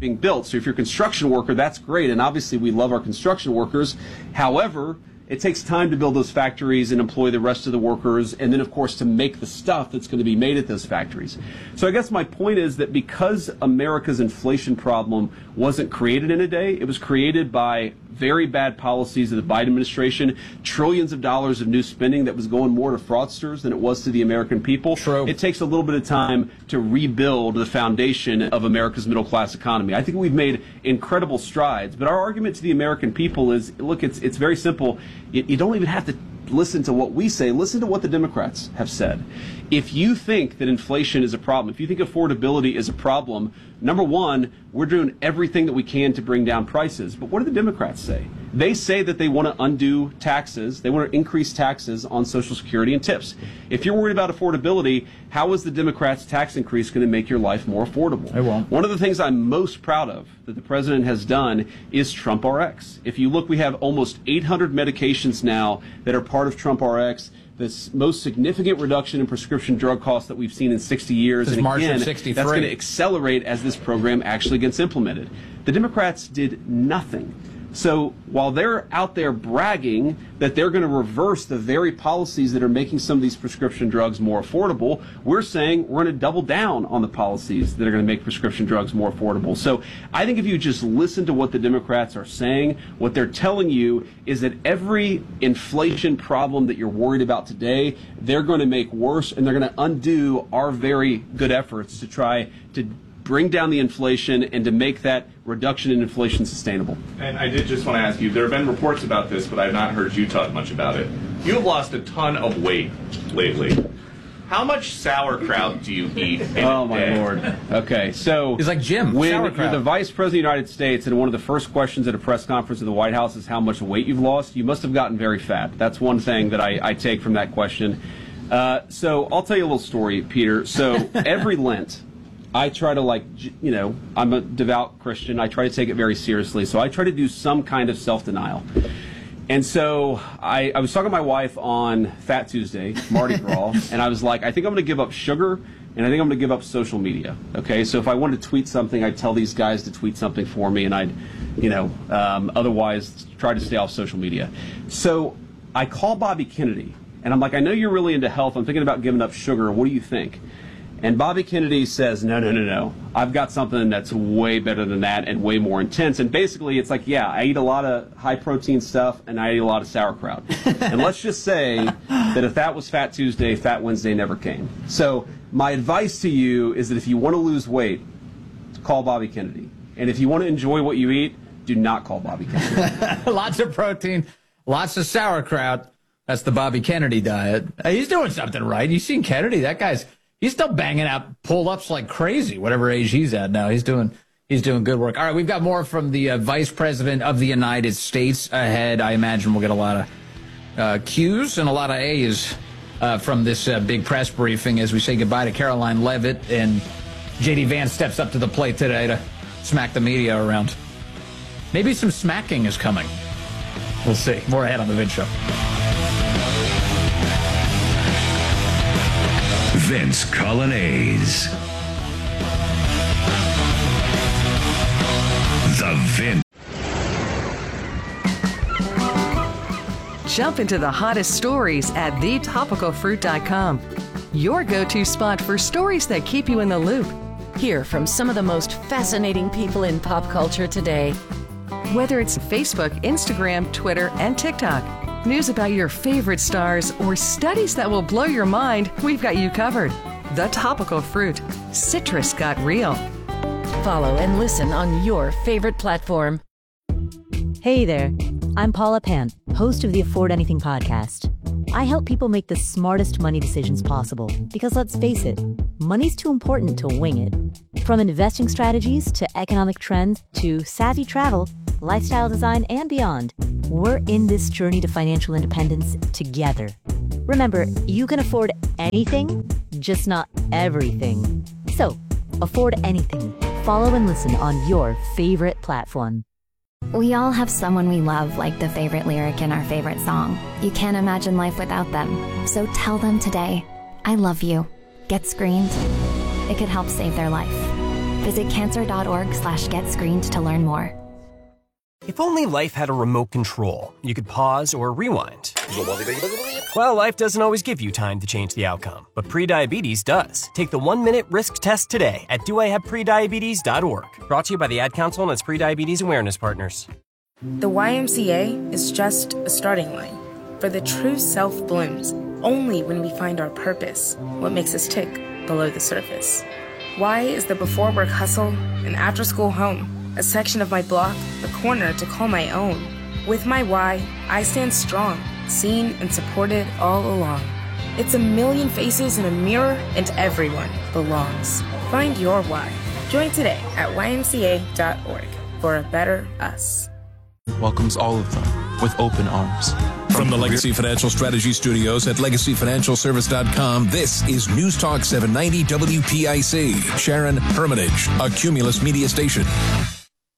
being built. So if you're a construction worker, that's great, and obviously we love our construction workers. However, it takes time to build those factories and employ the rest of the workers, and then, of course, to make the stuff that's going to be made at those factories. So I guess my point is that because America's inflation problem wasn't created in a day, it was created by very bad policies of the Biden administration, trillions of dollars of new spending that was going more to fraudsters than it was to the American people. True. It takes a little bit of time to rebuild the foundation of America's middle-class economy. I think we've made incredible strides, but our argument to the American people is, look, it's very simple. You don't even have to listen to what we say. Listen to what the Democrats have said. If you think that inflation is a problem, if you think affordability is a problem, number one, we're doing everything that we can to bring down prices. But what do the Democrats say? They say that they want to undo taxes. They want to increase taxes on Social Security and tips. If you're worried about affordability, how is the Democrats' tax increase going to make your life more affordable? It won't. One of the things I'm most proud of that the president has done is Trump RX. If you look, we have almost 800 medications now that are part of Trump RX. The most significant reduction in prescription drug costs that we've seen in 60 years. This And March again, of 63. that's going to accelerate as this program actually gets implemented. The Democrats did nothing. So while they're out there bragging that they're going to reverse the very policies that are making some of these prescription drugs more affordable, we're saying we're going to double down on the policies that are going to make prescription drugs more affordable. So I think if you just listen to what the Democrats are saying, what they're telling you is that every inflation problem that you're worried about today, they're going to make worse, and they're going to undo our very good efforts to try to bring down the inflation and to make that reduction in inflation sustainable. And I did just want to ask you, there have been reports about this, but I've not heard you talk much about it. You have lost a ton of weight lately. How much sauerkraut do you eat in Oh, a my day? Lord. Okay, so He's like Jim, when sauerkraut. you're the Vice President of the United States and one of the first questions at a press conference at the White House is how much weight you've lost, you must have gotten very fat. That's one thing that I take from that question. So I'll tell you a little story, Peter. So every Lent, I try to, I'm a devout Christian. I try to take it very seriously. So I try to do some kind of self-denial. And so I was talking to my wife on Fat Tuesday, Mardi Gras, and I was like, I think I'm going to give up sugar, and I think I'm going to give up social media. Okay, so if I wanted to tweet something, I'd tell these guys to tweet something for me, and I'd, otherwise try to stay off social media. So I call Bobby Kennedy, and I'm like, I know you're really into health. I'm thinking about giving up sugar. What do you think? And Bobby Kennedy says, no. I've got something that's way better than that and way more intense. And basically, it's like, yeah, I eat a lot of high-protein stuff, and I eat a lot of sauerkraut. And let's just say that if that was Fat Tuesday, Fat Wednesday never came. So my advice to you is that if you want to lose weight, call Bobby Kennedy. And if you want to enjoy what you eat, do not call Bobby Kennedy. Lots of protein, lots of sauerkraut. That's the Bobby Kennedy diet. He's doing something right. You seen Kennedy? That guy's... He's still banging out pull-ups like crazy, whatever age he's at now. He's doing good work. All right, we've got more from the Vice President of the United States ahead. I imagine we'll get a lot of Q's and a lot of A's from this big press briefing as we say goodbye to Caroline Leavitt, and J.D. Vance steps up to the plate today to smack the media around. Maybe some smacking is coming. We'll see. More ahead on the Vince Show. Vince Colonnese. The Vince. Jump into the hottest stories at thetopicalfruit.com. Your go-to spot for stories that keep you in the loop. Hear from some of the most fascinating people in pop culture today. Whether it's Facebook, Instagram, Twitter, and TikTok. News about your favorite stars or studies that will blow your mind, we've got you covered. The Topical Fruit. Citrus got real. Follow and listen on your favorite platform. Hey there, I'm Paula Pan, host of the Afford Anything podcast. I help people make the smartest money decisions possible because let's face it, money's too important to wing it. From investing strategies to economic trends to savvy travel, lifestyle design, and beyond, we're in this journey to financial independence together. Remember, you can afford anything, just not everything. So, afford anything. Follow and listen on your favorite platform. We all have someone we love, like the favorite lyric in our favorite song. You can't imagine life without them. So tell them today, I love you. Get screened. It could help save their life. Visit cancer.org/getscreened to learn more. If only life had a remote control, you could pause or rewind. Well, life doesn't always give you time to change the outcome, but prediabetes does. Take the 1-minute risk test today at doihaveprediabetes.org. Brought to you by the Ad Council and its prediabetes awareness partners. The YMCA is just a starting line, for the true self blooms only when we find our purpose, what makes us tick below the surface. Y is the before work hustle, an after school home, a section of my block, a corner to call my own. With my Y, I stand strong, seen and supported all along. It's a million faces in a mirror, and everyone belongs. Find your Y. Join today at ymca.org for a better us. Welcomes all of them with open arms. From the Legacy Financial Strategy Studios at LegacyFinancialService.com, this is News Talk 790 WPIC. Sharon Hermitage, a Cumulus Media station.